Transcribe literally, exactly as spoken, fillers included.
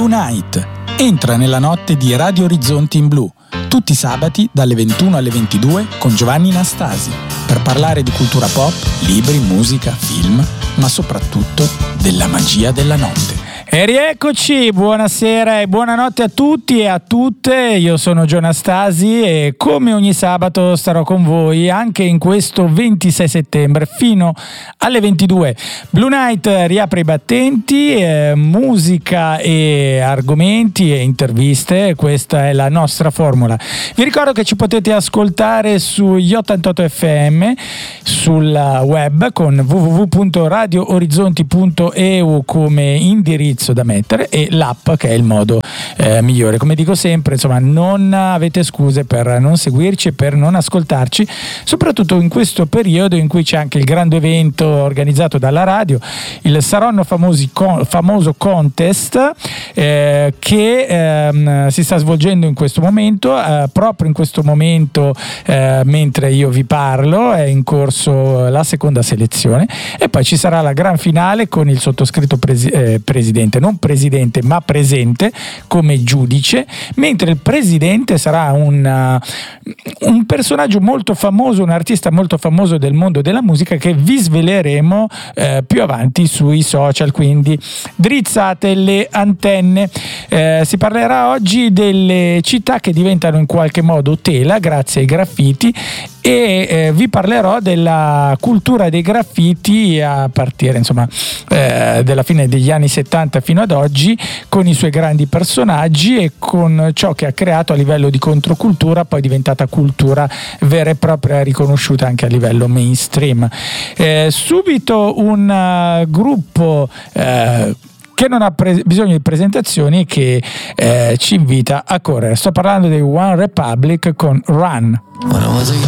Blue Night. Entra nella notte di Radio Orizzonti in Blu, tutti i sabati dalle ventuno alle ventidue con Giovanni Nastasi, per parlare di cultura pop, libri, musica, film, ma soprattutto della magia della notte. E rieccoci, buonasera e buonanotte a tutti e a tutte. Io sono Gio Nastasi e come ogni sabato starò con voi anche in questo ventisei settembre fino alle ventidue. Blue Night riapre i battenti, eh, musica e argomenti e interviste, questa è la nostra formula. Vi ricordo che ci potete ascoltare sugli ottantotto F M, sul web con w w w punto radio orizzonti punto e u come indirizzo da mettere, e l'app che è il modo eh, migliore. Come dico sempre, insomma, non avete scuse per non seguirci e per non ascoltarci, soprattutto in questo periodo in cui c'è anche il grande evento organizzato dalla radio, il Saronno famosi con, famoso contest eh, che eh, si sta svolgendo in questo momento, eh, proprio in questo momento eh, mentre io vi parlo è in corso la seconda selezione, e poi ci sarà la gran finale con il sottoscritto presi- eh, presidente non presidente ma presente come giudice, mentre il presidente sarà un, uh, un personaggio molto famoso, un artista molto famoso del mondo della musica che vi sveleremo uh, più avanti sui social, quindi drizzate le antenne. Uh, si parlerà oggi delle città che diventano in qualche modo tela grazie ai graffiti, e eh, vi parlerò della cultura dei graffiti a partire insomma eh, della fine degli anni settanta fino ad oggi, con i suoi grandi personaggi e con ciò che ha creato a livello di controcultura, poi diventata cultura vera e propria, riconosciuta anche a livello mainstream. Eh, subito un uh, gruppo uh, che non ha pre- bisogno di presentazioni, che eh, ci invita a correre. Sto parlando dei One Republic con Run.